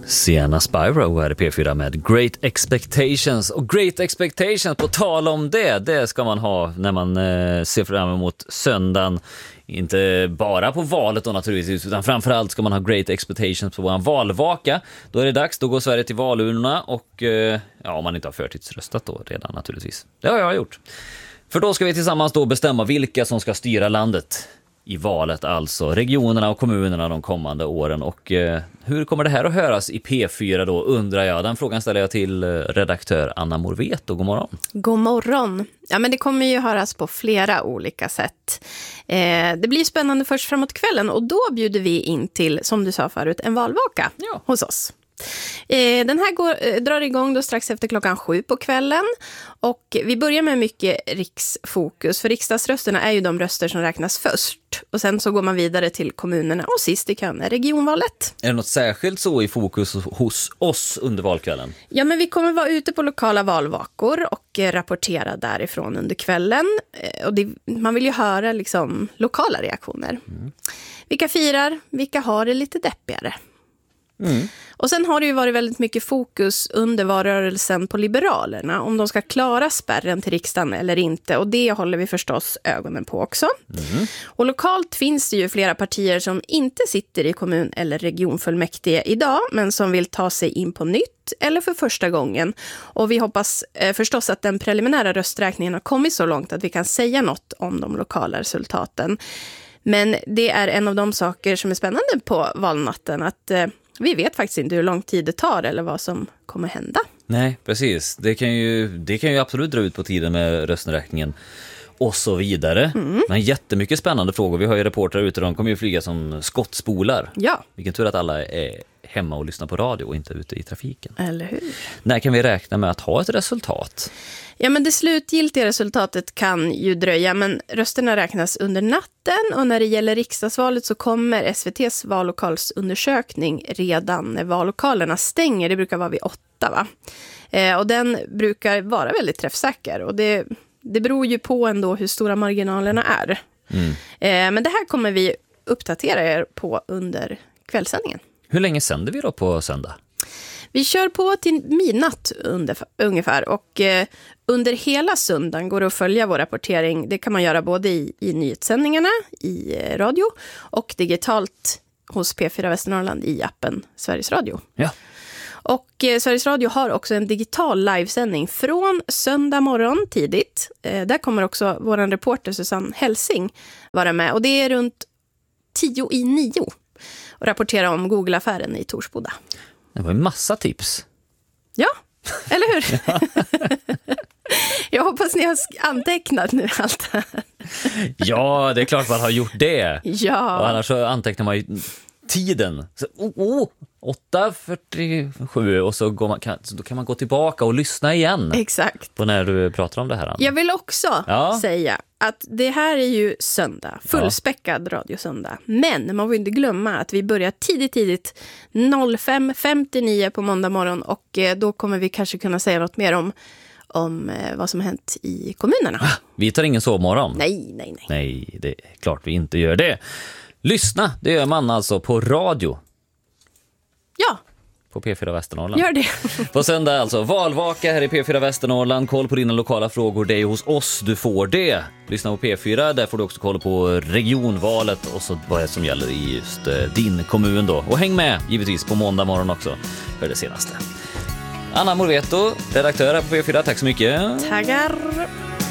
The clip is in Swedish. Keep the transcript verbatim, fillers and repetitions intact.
Sienna Spyro här i P fyra med Great Expectations. Och Great Expectations, på tal om det, det ska man ha när man eh, ser fram emot söndagen. Inte bara på valet då naturligtvis, utan framförallt ska man ha Great Expectations på vår valvaka. Då är det dags, då går Sverige till valurnorna och eh, ja, om man inte har förtidsröstat då redan naturligtvis. Det har jag gjort. För då ska vi tillsammans då bestämma vilka som ska styra landet i valet, alltså regionerna och kommunerna de kommande åren. Och eh, hur kommer det här att höras i P fyra då, undrar jag. Den frågan ställer jag till eh, redaktör Anna Morveto. God morgon. God morgon. Ja, men det kommer ju höras på flera olika sätt. Eh, det blir spännande först framåt kvällen och då bjuder vi in till, som du sa förut, en valvaka ja. hos oss. Eh, den här går, eh, drar igång då strax efter klockan sju på kvällen och vi börjar med mycket riksfokus, för riksdagsrösterna är ju de röster som räknas först och sen så går man vidare till kommunerna och sist i kön är regionvalet. Är det något särskilt så i fokus hos oss under valkvällen? Ja, men vi kommer vara ute på lokala valvakor och eh, rapportera därifrån under kvällen eh, och det, man vill ju höra liksom lokala reaktioner. Mm. Vilka firar, vilka har det lite deppigare? Mm. Och sen har det ju varit väldigt mycket fokus under valrörelsen på Liberalerna, om de ska klara spärren till riksdagen eller inte, och det håller vi förstås ögonen på också. Mm. Och lokalt finns det ju flera partier som inte sitter i kommun- eller regionfullmäktige idag, men som vill ta sig in på nytt eller för första gången. Och vi hoppas eh, förstås att den preliminära rösträkningen har kommit så långt att vi kan säga något om de lokala resultaten. Men det är en av de saker som är spännande på valnatten, att eh, vi vet faktiskt inte hur lång tid det tar eller vad som kommer hända. Nej, precis. Det kan ju, det kan ju absolut dra ut på tiden med rösträkningen och så vidare. Mm. Men jättemycket spännande frågor. Vi har ju reportrar ute, de kommer ju flyga som skottspolar. Ja. Vilken tur att alla är hemma och lyssnar på radio och inte ute i trafiken. Eller hur? När kan vi räkna med att ha ett resultat? Ja, men det slutgiltiga resultatet kan ju dröja, men rösterna räknas under natten och när det gäller riksdagsvalet så kommer S V T:s vallokalsundersökning redan när vallokalerna stänger. Det brukar vara vid åtta, va? Eh, och den brukar vara väldigt träffsäker och det, det beror ju på ändå hur stora marginalerna är. Mm. Eh, men det här kommer vi uppdatera er på under kvällssändningen. Hur länge sänder vi då på söndag? Vi kör på till midnatt under, ungefär och eh, under hela söndagen går det att följa vår rapportering. Det kan man göra både i, i nyhetssändningarna, i eh, radio och digitalt hos P fyra Västernorrland i appen Sveriges Radio. Ja. Och eh, Sveriges Radio har också en digital livesändning från söndag morgon tidigt. Eh, där kommer också vår reporter Susanne Helsing vara med och det är runt tio i nio och rapportera om Google-affären i Torsboda. Det var en massa tips. Ja, eller hur? Jag hoppas ni har antecknat nu allt här. Ja, det är klart man har gjort det. Ja. Och annars så antecknar man ju tiden. Så, oh, oh, åtta fyrtiosju och så, går man, kan, så då kan man gå tillbaka och lyssna igen. Exakt. På när du pratar om det här, Anna. Jag vill också ja. säga att det här är ju söndag, fullspäckad ja. radiosöndag. Men man får inte glömma att vi börjar tidigt, tidigt fem femtionio på måndag morgon och då kommer vi kanske kunna säga något mer om, om vad som har hänt i kommunerna. Vi tar ingen sovmorgon. Nej, nej, nej. Nej, det är klart vi inte gör det. Lyssna, det gör man alltså på radio. Ja. På P fyra Västernorrland. Gör det. På söndag alltså, valvaka här i P fyra Västernorrland. Koll på dina lokala frågor, det är ju hos oss du får det. Lyssna på P fyra, där får du också koll på regionvalet och så vad det som gäller i just eh, din kommun då. Och häng med givetvis på måndag morgon också för det senaste. Anna Morveto, redaktör här på P fyra, tack så mycket. Tackar.